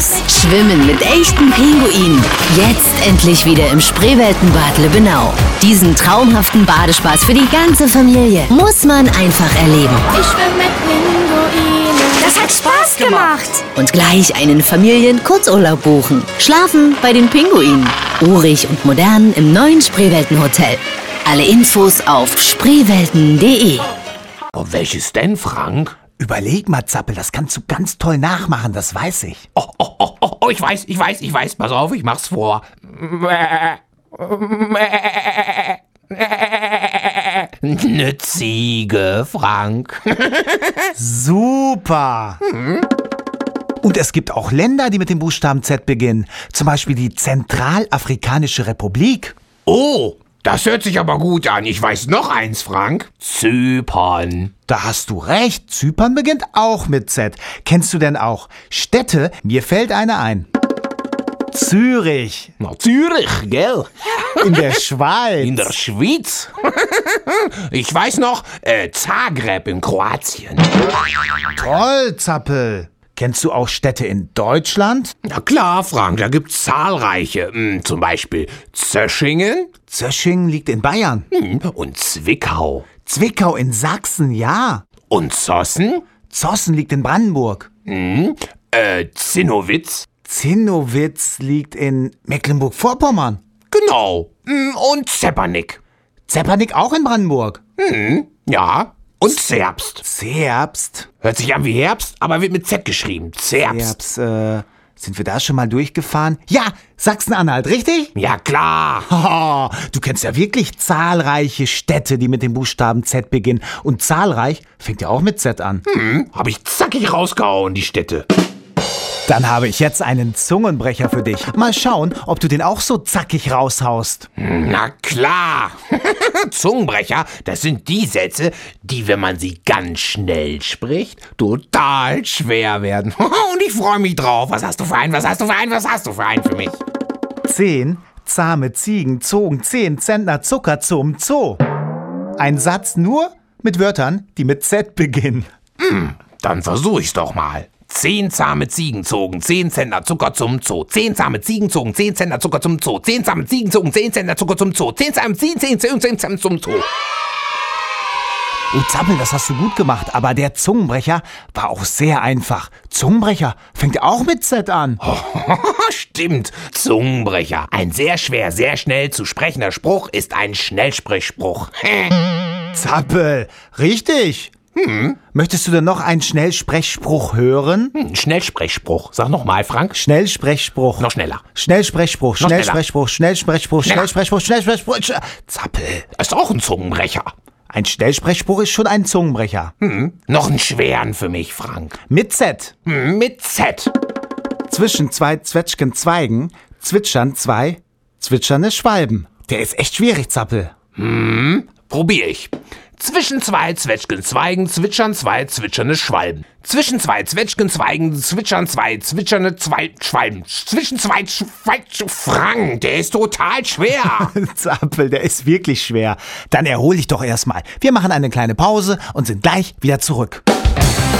Los, schwimmen mit echten Pinguinen. Jetzt endlich wieder im Spreeweltenbad Lübbenau. Diesen traumhaften Badespaß für die ganze Familie muss man einfach erleben. Ich schwimme mit Pinguinen. Das hat Spaß gemacht. Und gleich einen Familien-Kurzurlaub buchen. Schlafen bei den Pinguinen. Urig und modern im neuen Spreeweltenhotel. Alle Infos auf spreewelten.de. Oh, welches denn, Frank? Überleg mal, Zappel, das kannst du ganz toll nachmachen, das weiß ich. Oh, ich weiß. Pass auf, ich mach's vor. Eine Ziege, Frank. Super. Und es gibt auch Länder, die mit dem Buchstaben Z beginnen. Zum Beispiel die Zentralafrikanische Republik. Oh, das hört sich aber gut an. Ich weiß noch eins, Frank. Zypern. Da hast du recht, Zypern beginnt auch mit Z. Kennst du denn auch Städte? Mir fällt eine ein. Zürich. Na, Zürich, gell? In der Schweiz. In der Schweiz? Ich weiß noch, Zagreb in Kroatien. Toll, Zappel. Kennst du auch Städte in Deutschland? Na klar, Frank, da gibt's zahlreiche. Zum Beispiel Zöschingen. Zöschingen liegt in Bayern. Und Zwickau. Zwickau in Sachsen, ja. Und Zossen. Zossen liegt in Brandenburg. Zinnowitz. Zinnowitz liegt in Mecklenburg-Vorpommern. Genau. Und Zepernick. Zepernick auch in Brandenburg. Ja. Und Zerbst. Zerbst. Hört sich an wie Herbst, aber wird mit Z geschrieben. Zerbst. Zerbst, sind wir da schon mal durchgefahren? Ja, Sachsen-Anhalt, richtig? Ja, klar. Oh, du kennst ja wirklich zahlreiche Städte, die mit dem Buchstaben Z beginnen. Und zahlreich fängt ja auch mit Z an. Hab ich zackig rausgehauen, die Städte. Dann habe ich jetzt einen Zungenbrecher für dich. Mal schauen, ob du den auch so zackig raushaust. Na klar. Zungenbrecher, das sind die Sätze, die, wenn man sie ganz schnell spricht, total schwer werden. Und ich freue mich drauf. Was hast du für einen für mich? 10 zahme Ziegen zogen 10 Zentner Zucker zum Zoo. Ein Satz nur mit Wörtern, die mit Z beginnen. Dann versuch ich's doch mal. 10 zahme Ziegen zogen 10 Zentner Zucker zum Zoo. 10 zahme Ziegen zogen 10 Zentner Zucker zum Zoo. 10 zahme Ziegen zogen 10 Zentner Zucker zum Zoo. 10 zahme Ziegen 10 Zentner zum Zoo. Oh, Zappel, das hast du gut gemacht, aber der Zungenbrecher war auch sehr einfach. Zungenbrecher fängt auch mit Z an. Stimmt, Zungenbrecher. Ein sehr schwer, sehr schnell zu sprechender Spruch ist ein Schnellsprechspruch. Zappel, richtig. Möchtest du denn noch einen Schnellsprechspruch hören? Schnellsprechspruch. Sag nochmal, Frank. Schnellsprechspruch. Noch schneller. Schnellsprechspruch, Noch Schnellsprechspruch, Schnellsprechspruch, Schneller. Schnellsprechspruch, Schnellsprechspruch. Zappel. Ist auch ein Zungenbrecher. Ein Schnellsprechspruch ist schon ein Zungenbrecher. Noch einen schweren für mich, Frank. Mit Z. Mit Z. Zwischen 2 Zwetschgenzweigen zwitschern 2 zwitschernde Schwalben. Der ist echt schwierig, Zappel. Probier ich. Zwischen 2 Zwetschgenzweigen zwitschern 2 zwitschernde Schwalben. Zwischen 2 Zwetschgenzweigen zwitschern 2 zwitschernde Schwalben. Zwischen 2 Frank, der ist total schwer. Zappel, der ist wirklich schwer. Dann erhol dich doch erstmal. Wir machen eine kleine Pause und sind gleich wieder zurück.